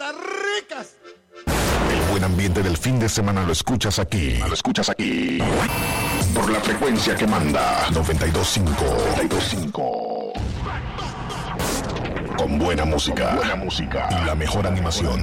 las ricas. El buen ambiente del fin de semana lo escuchas aquí. Por la frecuencia que manda 92.5. Con buena música. Y la mejor animación.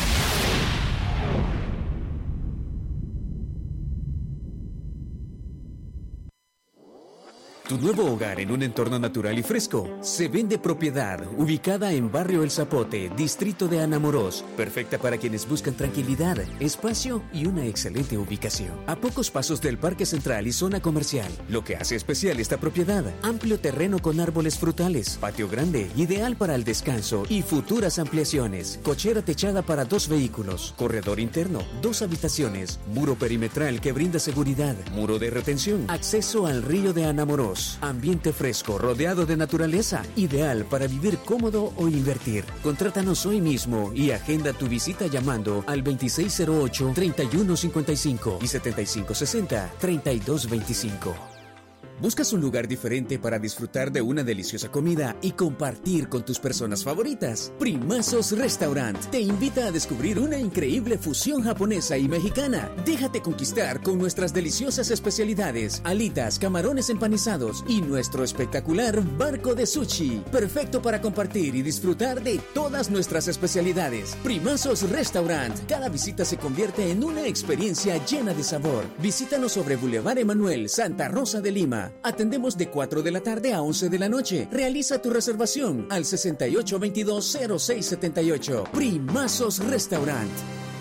Tu nuevo hogar en un entorno natural y fresco. Se vende propiedad, ubicada en Barrio El Zapote, distrito de Anamoros. Perfecta para quienes buscan tranquilidad, espacio y una excelente ubicación. A pocos pasos del Parque Central y zona comercial. Lo que hace especial esta propiedad: amplio terreno con árboles frutales, patio grande, ideal para el descanso y futuras ampliaciones. Cochera techada para 2 vehículos, corredor interno, 2 habitaciones, muro perimetral que brinda seguridad, muro de retención, acceso al río de Anamoros. Ambiente fresco, rodeado de naturaleza, ideal para vivir cómodo o invertir. Contrátanos hoy mismo y agenda tu visita llamando al 2608-3155 y 7560-3225. ¿Buscas un lugar diferente para disfrutar de una deliciosa comida y compartir con tus personas favoritas? Primazos Restaurant te invita a descubrir una increíble fusión japonesa y mexicana. Déjate conquistar con nuestras deliciosas especialidades: alitas, camarones empanizados y nuestro espectacular barco de sushi. Perfecto para compartir y disfrutar de todas nuestras especialidades. Primazos Restaurant. Cada visita se convierte en una experiencia llena de sabor. Visítanos sobre Boulevard Emanuel, Santa Rosa de Lima. Atendemos de 4 de la tarde a 11 de la noche. Realiza tu reservación al 6822-0678. Primazos Restaurant.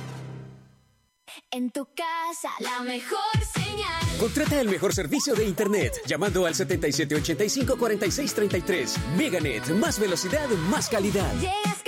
En tu casa, la mejor señal. Contrata el mejor servicio de internet llamando al 7785-4633. Meganet, más velocidad, más calidad. Llegas